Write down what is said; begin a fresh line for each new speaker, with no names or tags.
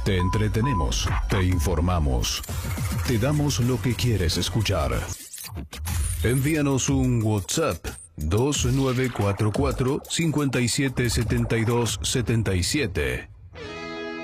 Te entretenemos, te informamos, te damos lo que quieres escuchar. Envíanos un WhatsApp 2944 577277.